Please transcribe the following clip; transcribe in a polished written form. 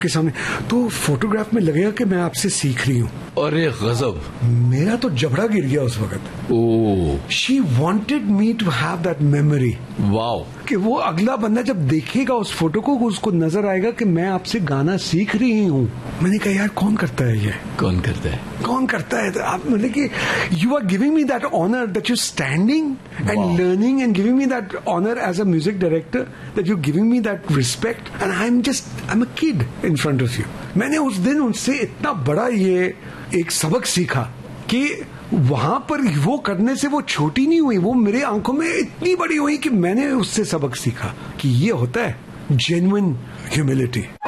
के सामने, तो फोटोग्राफ में लगेगा कि मैं आपसे सीख रही हूँ। अरे गजब, मेरा तो जबड़ा गिर गया उस वक्त। ओह, she wanted me to have that memory. Wow, कि वो अगला बंदा जब देखेगा उस फोटो को, उसको नजर आएगा कि मैं आपसे गाना सीख रही हूँ। मैंने कहा यार कौन करता है ये, कौन करता है, कौन करता है? आप मतलब कि you are giving me that honour that you standing and learning and giving me that honour as a music director, that you giving me that respect and I am a kid in front of you. मैंने उस दिन उनसे इतना बड़ा ये एक सबक सीखा कि वहां पर वो करने से वो छोटी नहीं हुई, वो मेरे आंखों में इतनी बड़ी हुई कि मैंने उससे सबक सीखा कि ये होता है जेन्युइन ह्यूमिलिटी।